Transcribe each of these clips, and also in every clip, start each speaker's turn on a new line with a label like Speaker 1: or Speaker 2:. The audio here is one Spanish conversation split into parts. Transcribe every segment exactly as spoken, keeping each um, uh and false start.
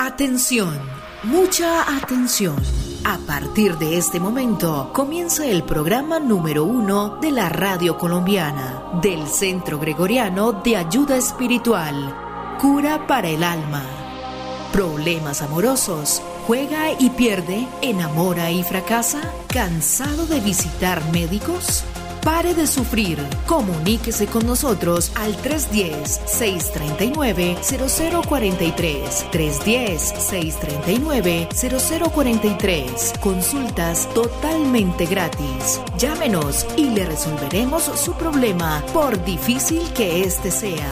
Speaker 1: Atención, mucha atención. A partir de este momento comienza el programa número uno de la radio colombiana, del Centro Gregoriano de Ayuda Espiritual, Cura para el Alma. ¿Problemas amorosos? ¿Juega y pierde? ¿Enamora y fracasa? ¿Cansado de visitar médicos? Pare de sufrir. Comuníquese con nosotros al tres uno cero, seis tres nueve, cero cero cuatro tres. tres uno cero, seis tres nueve, cero cero cuatro tres. Consultas totalmente gratis. Llámenos y le resolveremos su problema, por difícil que este sea.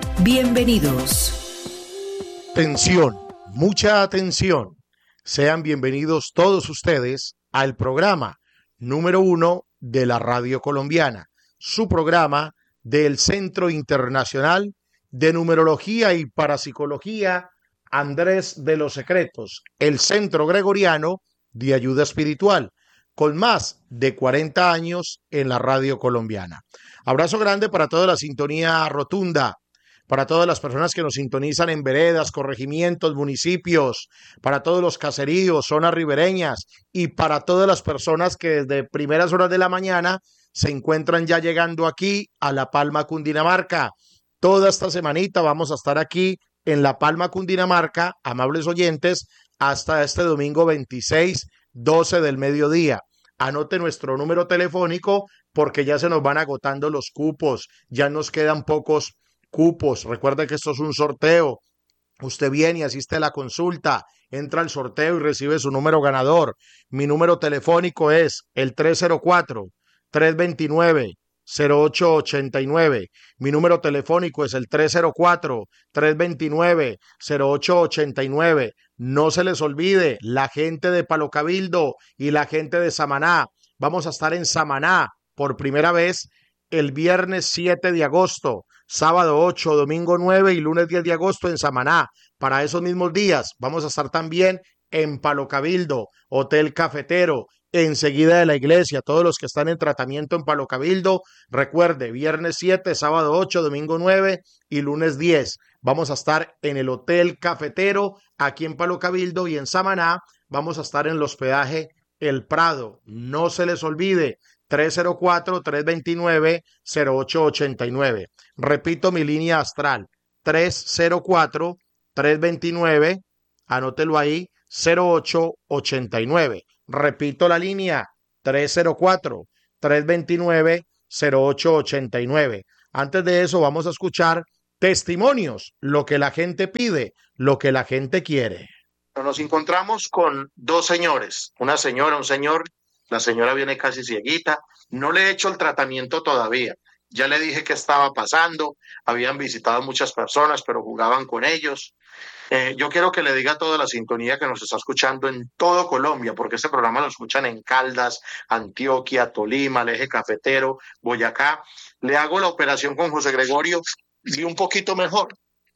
Speaker 1: Bienvenidos.
Speaker 2: Atención, mucha atención. Sean bienvenidos todos ustedes al programa número uno de la radio colombiana, su programa del Centro Internacional de Numerología y Parapsicología Andrés de los Secretos, el Centro Gregoriano de Ayuda Espiritual, con más de cuarenta años en la radio colombiana. Abrazo grande para toda la sintonía rotunda, para todas las personas que nos sintonizan en veredas, corregimientos, municipios, para todos los caseríos, zonas ribereñas y para todas las personas que desde primeras horas de la mañana se encuentran ya llegando aquí a La Palma, Cundinamarca. Toda esta semanita vamos a estar aquí en La Palma, Cundinamarca, amables oyentes, hasta este domingo veintiséis, doce del mediodía. Anote nuestro número telefónico porque ya se nos van agotando los cupos, ya nos quedan pocos cupos. Recuerde que esto es un sorteo. Usted viene y asiste a la consulta, entra al sorteo y recibe su número ganador. Mi número telefónico es el tres cero cuatro, tres dos nueve, cero ocho ocho nueve. Mi número telefónico es el tres cero cuatro, tres dos nueve, cero ocho ocho nueve. No se les olvide, la gente de Palo Cabildo y la gente de Samaná. Vamos a estar en Samaná por primera vez el viernes siete de agosto, sábado ocho, domingo nueve y lunes diez de agosto en Samaná. Para esos mismos días vamos a estar también en Palo Cabildo, Hotel Cafetero, enseguida de la iglesia. Todos los que están en tratamiento en Palo Cabildo, recuerde, viernes siete, sábado ocho, domingo nueve y lunes diez. Vamos a estar en el Hotel Cafetero, aquí en Palo Cabildo, y en Samaná vamos a estar en el hospedaje El Prado. No se les olvide, tres cero cuatro, tres dos nueve, cero ocho ocho nueve. Repito mi línea astral, tres cero cuatro, tres dos nueve, anótelo ahí, cero ocho ocho nueve. Repito la línea, tres cero cuatro, tres dos nueve, cero ocho ocho nueve. Antes de eso vamos a escuchar testimonios, lo que la gente pide, lo que la gente quiere. Nos encontramos con dos señores, una señora, un señor. La señora viene casi cieguita, no le he hecho el tratamiento todavía. Ya le dije qué estaba pasando, habían visitado muchas personas, pero jugaban con ellos. Eh, yo quiero que le diga a toda la sintonía que nos está escuchando en todo Colombia, porque este programa lo escuchan en Caldas, Antioquia, Tolima, el Eje Cafetero, Boyacá. Le hago la operación con José Gregorio y un poquito mejor.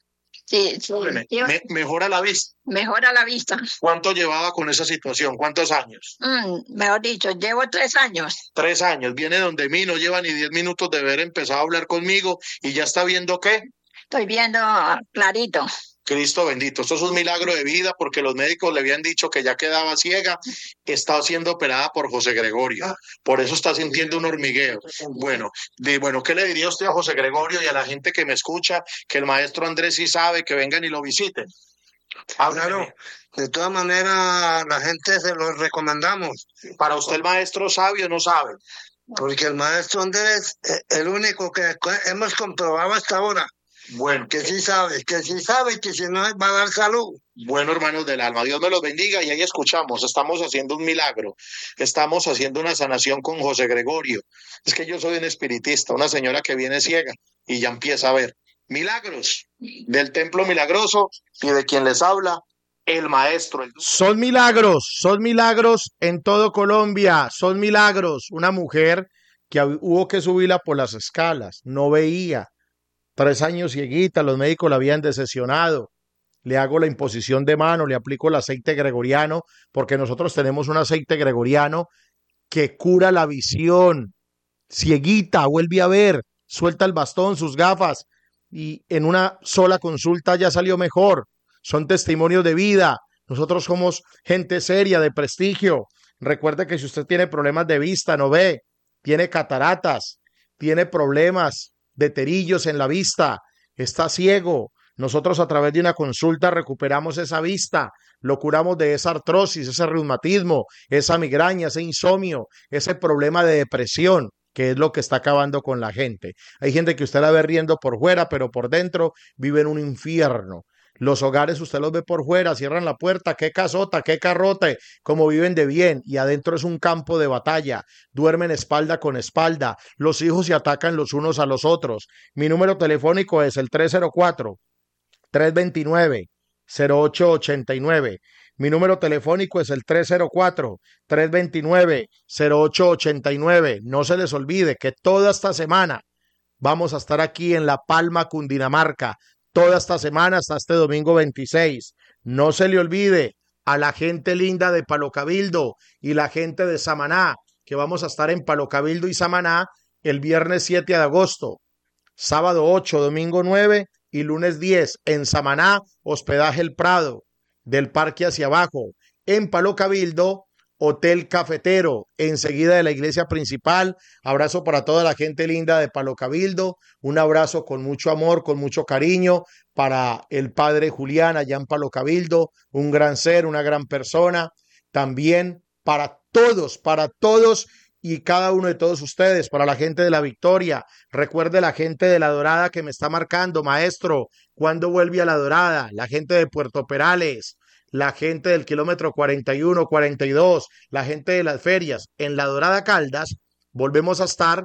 Speaker 3: Sí, sí.
Speaker 2: Me, me, mejora la vista.
Speaker 3: Mejora la vista.
Speaker 2: ¿Cuánto llevaba con esa situación? ¿Cuántos años?
Speaker 3: Mm, mejor dicho, llevo tres años.
Speaker 2: Tres años. Viene donde mí, no lleva ni diez minutos de haber empezado a hablar conmigo y ya está viendo ¿qué?
Speaker 3: Estoy viendo clarito.
Speaker 2: Cristo bendito. Esto es un milagro de vida porque los médicos le habían dicho que ya quedaba ciega. Está siendo operada por José Gregorio. Por eso está sintiendo un hormigueo. Bueno, de, bueno, ¿qué le diría usted a José Gregorio y a la gente que me escucha que el maestro Andrés sí sabe, que vengan y lo visiten?
Speaker 4: Claro, de todas maneras la gente se lo recomendamos.
Speaker 2: ¿Para usted el maestro sabe o no sabe?
Speaker 4: Porque el maestro Andrés es el único que hemos comprobado hasta ahora.
Speaker 2: Bueno,
Speaker 4: que sí sabe, que sí sabe, que si no va a dar salud.
Speaker 2: Bueno, hermanos del alma, Dios me los bendiga y ahí escuchamos, estamos haciendo un milagro, estamos haciendo una sanación con José Gregorio. Es que yo soy un espiritista, una señora que viene ciega y ya empieza a ver milagros del templo milagroso y de quien les habla, el maestro. Son milagros, son milagros en todo Colombia, son milagros. Una mujer que hubo que subirla por las escalas, no veía. Tres años cieguita, los médicos la habían decepcionado. Le hago la imposición de mano, le aplico el aceite gregoriano, porque nosotros tenemos un aceite gregoriano que cura la visión. Cieguita, vuelve a ver, suelta el bastón, sus gafas, y en una sola consulta ya salió mejor. son testimonios de vida. Nosotros somos gente seria, de prestigio. Recuerde que si usted tiene problemas de vista, no ve, tiene cataratas, tiene problemas de terillos en la vista, está ciego, nosotros a través de una consulta recuperamos esa vista, lo curamos de esa artrosis, ese reumatismo, esa migraña, ese insomnio, ese problema de depresión, que es lo que está acabando con la gente. Hay gente que usted la ve riendo por fuera, pero por dentro vive en un infierno. Los hogares usted los ve por fuera, cierran la puerta, qué casota, qué carrote, cómo viven de bien, y adentro es un campo de batalla, duermen espalda con espalda, los hijos se atacan los unos a los otros. Mi número telefónico es el tres cero cuatro, tres dos nueve, cero ocho ocho nueve. Mi número telefónico es el tres cero cuatro, tres dos nueve, cero ocho ocho nueve. No se les olvide que toda esta semana vamos a estar aquí en La Palma, Cundinamarca, toda esta semana hasta este domingo veintiséis. No se le olvide a la gente linda de Palo Cabildo y la gente de Samaná, que vamos a estar en Palo Cabildo y Samaná el viernes siete de agosto, sábado ocho, domingo nueve y lunes diez. En Samaná, hospedaje El Prado, del parque hacia abajo. En Palo Cabildo, Hotel Cafetero, enseguida de la iglesia principal. Abrazo para toda la gente linda de Palo Cabildo, un abrazo con mucho amor, con mucho cariño para el padre Julián allá en Palo Cabildo, un gran ser, una gran persona. También para todos, para todos y cada uno de todos ustedes, para la gente de La Victoria. Recuerde la gente de La Dorada que me está marcando, maestro, ¿cuándo vuelve a La Dorada? La gente de Puerto Perales, la gente del kilómetro cuarenta y uno, cuarenta y dos, la gente de las ferias. En La Dorada Caldas volvemos a estar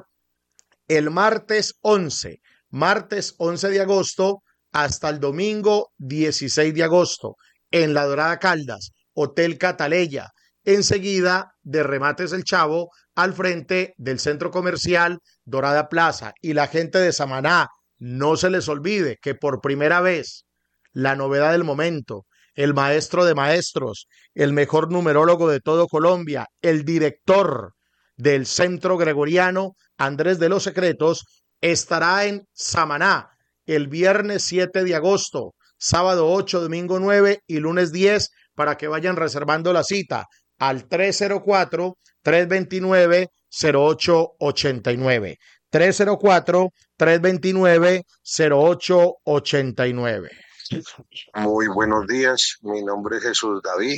Speaker 2: el martes once, martes once de agosto hasta el domingo dieciséis de agosto en La Dorada Caldas, Hotel Cataleya, enseguida de Remates El Chavo, al frente del centro comercial Dorada Plaza. Y la gente de Samaná, no se les olvide que por primera vez, la novedad del momento, el maestro de maestros, el mejor numerólogo de todo Colombia, el director del Centro Gregoriano, Andrés de los Secretos, estará en Samaná el viernes siete de agosto, sábado ocho, domingo nueve y lunes diez, para que vayan reservando la cita al tres cero cuatro, tres dos nueve, cero ocho ocho nueve. tres cero cuatro, tres dos nueve, cero ocho ocho nueve.
Speaker 4: Muy buenos días, mi nombre es Jesús David,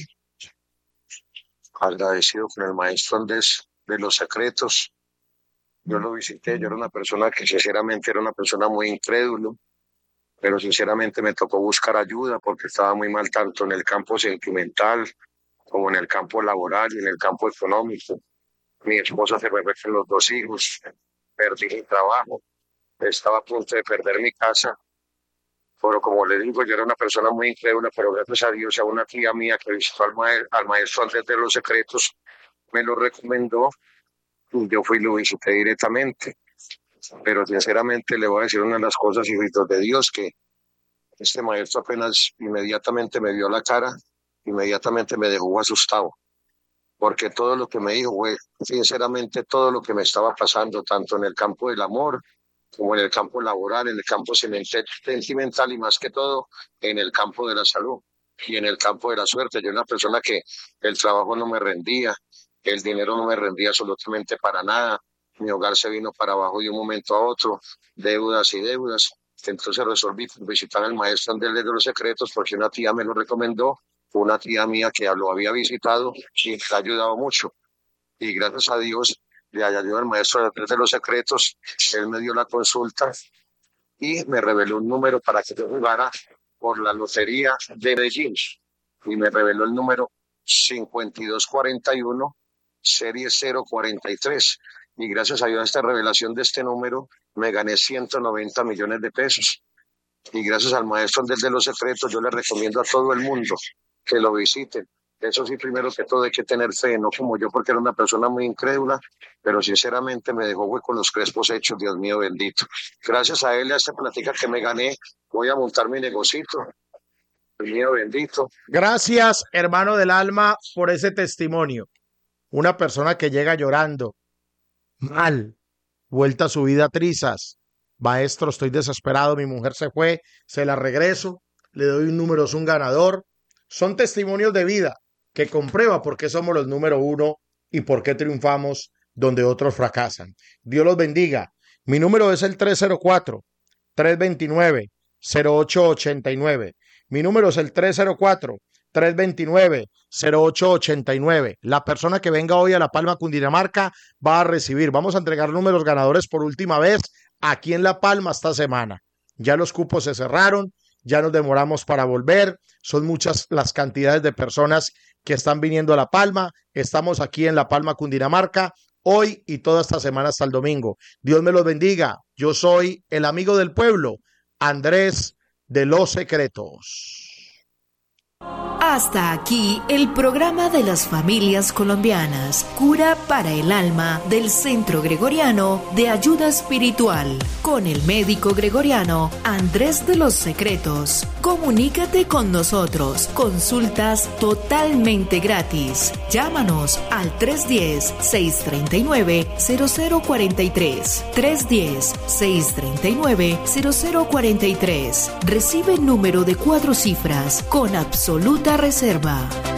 Speaker 4: agradecido con el maestro Andrés de los Secretos. Yo lo visité, yo era una persona que sinceramente era una persona muy incrédula, pero sinceramente me tocó buscar ayuda porque estaba muy mal tanto en el campo sentimental como en el campo laboral y en el campo económico. Mi esposa se me fue con los dos hijos, perdí mi trabajo, estaba a punto de perder mi casa. Pero como le digo, yo era una persona muy incrédula, pero gracias a Dios, a una tía mía que visitó al, ma al maestro Andrés de los Secretos, me lo recomendó y yo fui y lo visité directamente. Pero sinceramente le voy a decir una de las cosas, hijitos de Dios, que este maestro apenas inmediatamente me vio la cara, inmediatamente me dejó asustado, porque todo lo que me dijo fue sinceramente todo lo que me estaba pasando, tanto en el campo del amor, como en el campo laboral, en el campo sentimental y más que todo en el campo de la salud y en el campo de la suerte. Yo era una persona que el trabajo no me rendía, el dinero no me rendía absolutamente para nada, mi hogar se vino para abajo de un momento a otro, deudas y deudas. Entonces resolví visitar al maestro Andrés de los Secretos porque una tía me lo recomendó, fue una tía mía que lo había visitado y me ha ayudado mucho. Y gracias a Dios le ayudó al maestro Andrés de los Secretos, él me dio la consulta y me reveló un número para que yo jugara por la lotería de Medellín. Y me reveló el número cincuenta y dos cuarenta y uno, serie cero cuarenta y tres. Y gracias a Dios a esta revelación de este número me gané ciento noventa millones de pesos. Y gracias al maestro Andrés de los Secretos yo le recomiendo a todo el mundo que lo visiten. Eso sí, primero que todo hay que tener fe, no como yo, porque era una persona muy incrédula, pero sinceramente me dejó fue con los crespos hechos, Dios mío bendito. Gracias a él, a esta plática que me gané, voy a montar mi negocito. Dios mío bendito.
Speaker 2: Gracias, hermano del alma, por ese testimonio. Una persona que llega llorando, mal, vuelta a su vida a trizas. Maestro, estoy desesperado, mi mujer se fue, se la regreso. le doy un número, es un ganador. Son testimonios de vida que comprueba por qué somos los número uno y por qué triunfamos donde otros fracasan. Dios los bendiga. Mi número es el tres cero cuatro, tres dos nueve, cero ocho ocho nueve. Mi número es el tres cero cuatro, tres dos nueve, cero ocho ocho nueve. La persona que venga hoy a La Palma, Cundinamarca, va a recibir. Vamos a entregar números ganadores por última vez aquí en La Palma esta semana. Ya los cupos se cerraron, ya nos demoramos para volver. Son muchas las cantidades de personas que están viniendo a La Palma. Estamos aquí en La Palma, Cundinamarca, hoy y toda esta semana hasta el domingo. Dios me los bendiga. Yo soy el amigo del pueblo, Andrés de los Secretos.
Speaker 1: Hasta aquí el programa de las familias colombianas, Cura para el Alma del Centro Gregoriano de Ayuda Espiritual, con el médico gregoriano Andrés de los Secretos. Comunícate con nosotros, consultas totalmente gratis. Llámanos al tres uno cero, seis tres nueve, cero cero cuatro tres, tres uno cero, seis tres nueve, cero cero cuatro tres. Recibe número de cuatro cifras con absoluta reserva.